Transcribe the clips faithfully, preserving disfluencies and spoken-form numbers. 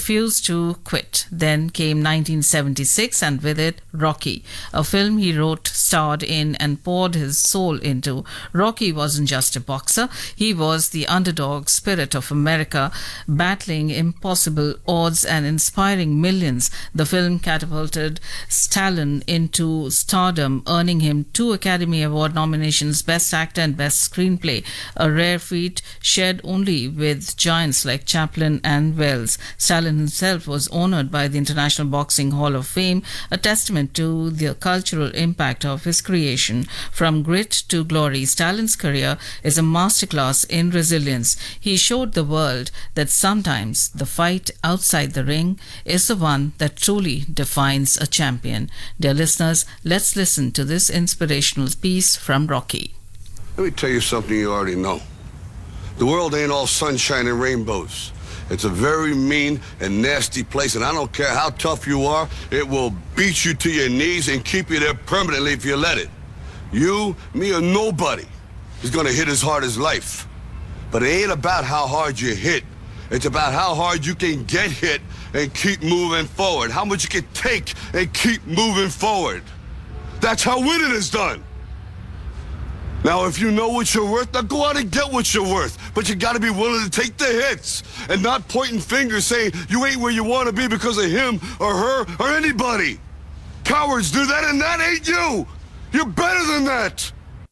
refused to quit. Then came nineteen seventy-six and with it Rocky, a film he wrote, starred in and poured his soul into. Rocky wasn't just a boxer, he was the underdog spirit of America, battling impossible odds and inspiring millions. The film catapulted Stallone into stardom, earning him two Academy Award nominations, Best Actor and Best Screenplay, a rare feat shared only with giants like Chaplin and Wells. Stallone himself was honored by the International Boxing Hall of Fame, a testament to the cultural impact of his creation. From grit to glory, Stallone's career is a masterclass in resilience. He showed the world that sometimes the fight outside the ring is the one that truly defines a champion. Dear listeners, let's listen to this inspirational piece from Rocky. Let me tell you something you already know. The world ain't all sunshine and rainbows. It's a very mean and nasty place, and I don't care how tough you are, it will beat you to your knees and keep you there permanently if you let it. You, me, or nobody is gonna hit as hard as life. But it ain't about how hard you hit. It's about how hard you can get hit and keep moving forward. How much you can take and keep moving forward. That's how winning is done. Now, if you know what you're worth, now go out and get what you're worth. But you gotta be willing to take the hits and not pointing fingers saying you ain't where you wanna be because of him or her or anybody. Cowards do that, and that ain't you. You're better than that.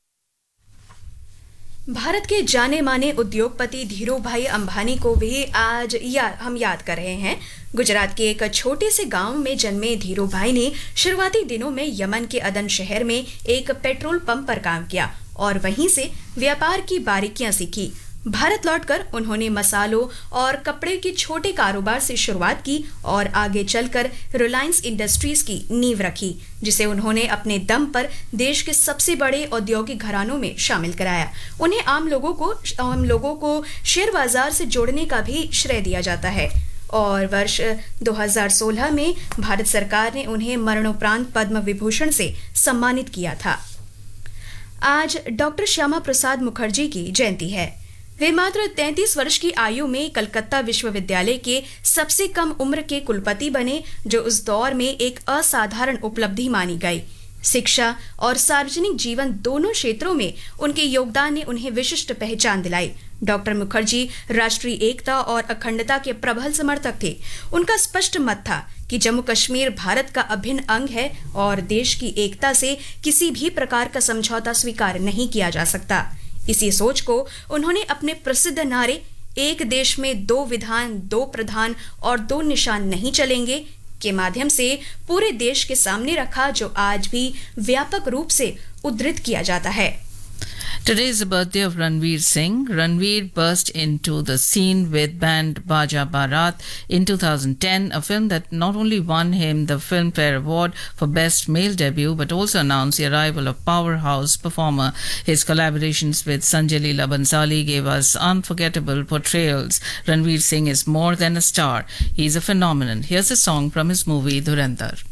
Bharat के जाने माने उद्योगपति धीरूभाई अंबानी को भी आज या, हम याद कर रहे हैं। गुजरात के एक छोटे से गांव में जन्मे धीरूभाई ने शुरुआती दिनों में यमन के अदन शहर में एक पेट्रोल पंप पर काम किया और वहीं से व्यापार की बारीकियां सीखी। भारत लौटकर उन्होंने मसालों और कपड़े के छोटे कारोबार से शुरुआत की और आगे चलकर रिलायंस इंडस्ट्रीज की नींव रखी, जिसे उन्होंने अपने दम पर देश के सबसे बड़े औद्योगिक घरानों में शामिल कराया। उन्हें आम लोगों को आम लोगों को शेयर बाजार से जोड़ने का भी श्रेय दिया जाता है और वर्ष दो हज़ार सोलह में भारत सरकार ने उन्हें मरणोपरांत पद्म विभूषण से सम्मानित किया था। आज डॉक्टर श्यामा प्रसाद मुखर्जी की जयंती है। वे मात्र तैंतीस वर्ष की आयु में कलकत्ता विश्वविद्यालय के सबसे कम उम्र के कुलपति बने, जो उस दौर में एक असाधारण उपलब्धि मानी गई। शिक्षा और सार्वजनिक जीवन दोनों क्षेत्रों में उनके योगदान ने उन्हें विशिष्ट पहचान दिलाई। डॉक्टर मुखर्जी राष्ट्रीय एकता और अखंडता के प्रबल समर्थक थे। उनका स्पष्ट मत था कि जम्मू कश्मीर भारत का अभिन्न अंग है और देश की एकता से किसी भी प्रकार का समझौता स्वीकार नहीं किया जा सकता। इसी सोच को उन्होंने अपने प्रसिद्ध नारे एक देश में दो विधान, दो प्रधान और दो निशान नहीं चलेंगे के माध्यम से पूरे देश के सामने रखा, जो आज भी व्यापक रूप से उद्धृत किया जाता है। Today is the birthday of Ranveer Singh. Ranveer burst into the scene with band Baja Barat in two thousand ten, a film that not only won him the Filmfare Award for Best Male Debut, but also announced the arrival of powerhouse performer. His collaborations with Sanjay Leela Bhansali gave us unforgettable portrayals. Ranveer Singh is more than a star. He's a phenomenon. Here's a song from his movie Dhurandhar.